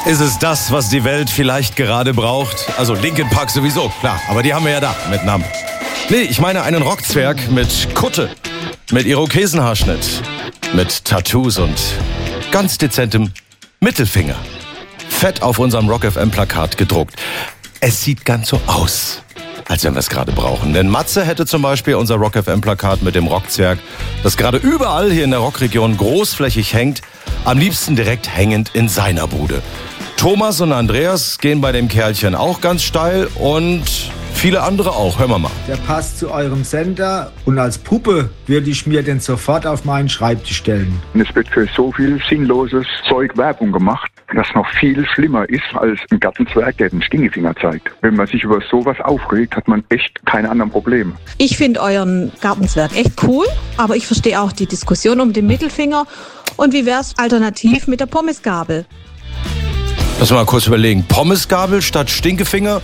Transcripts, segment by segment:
Ist es das, was die Welt vielleicht gerade braucht? Also Linkin Park sowieso, klar. Aber die haben wir ja da mit Namen. Nee, ich meine einen Rockzwerg mit Kutte, mit Irokesenhaarschnitt, mit Tattoos und ganz dezentem Mittelfinger. Fett auf unserem Rock FM Plakat gedruckt. Es sieht ganz so aus, als wenn wir es gerade brauchen. Denn Matze hätte zum Beispiel unser Rock FM Plakat mit dem Rockzwerg, das gerade überall hier in der Rockregion großflächig hängt, am liebsten direkt hängend in seiner Bude. Thomas und Andreas gehen bei dem Kerlchen auch ganz steil und viele andere auch. Hören wir mal. Der passt zu eurem Sender und als Puppe würde ich mir den sofort auf meinen Schreibtisch stellen. Es wird für so viel sinnloses Zeug Werbung gemacht, das noch viel schlimmer ist als ein Gartenzwerg, der den Stinkefinger zeigt. Wenn man sich über sowas aufregt, hat man echt keine anderen Probleme. Ich finde euren Gartenzwerg echt cool, aber ich verstehe auch die Diskussion um den Mittelfinger. Und wie wär's alternativ mit der Pommesgabel? Lass mal kurz überlegen. Pommesgabel statt Stinkefinger?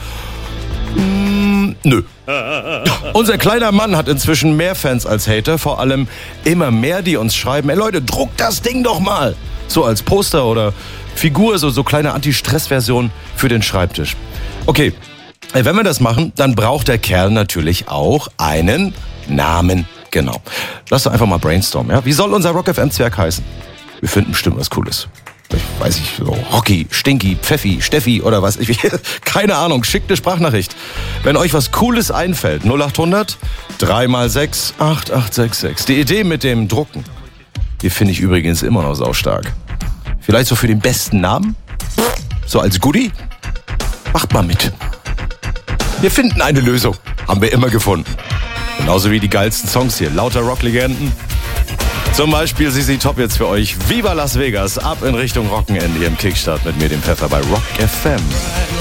Nö. Unser kleiner Mann hat inzwischen mehr Fans als Hater, vor allem immer mehr, die uns schreiben, ey Leute, druckt das Ding doch mal. So als Poster oder Figur, so kleine Anti-Stress-Version für den Schreibtisch. Okay, wenn wir das machen, dann braucht der Kerl natürlich auch einen Namen. Genau. Lass doch einfach mal brainstormen, ja? Wie soll unser Rock FM-Zwerg heißen? Wir finden bestimmt was Cooles. Ich weiß nicht, so Rocky, Stinky, Pfeffi, Steffi oder was. Keine Ahnung, schickt eine Sprachnachricht. Wenn euch was Cooles einfällt, 0800 3x6 8866. Die Idee mit dem Drucken, die finde ich übrigens immer noch saustark. Vielleicht so für den besten Namen? So als Goodie? Macht mal mit. Wir finden eine Lösung. Haben wir immer gefunden. Genauso wie die geilsten Songs hier. Lauter Rocklegenden. Zum Beispiel ZZ Top jetzt für euch. Viva Las Vegas. Ab in Richtung Rockenende hier im Kickstart mit mir, dem Pfeffer bei Rock FM.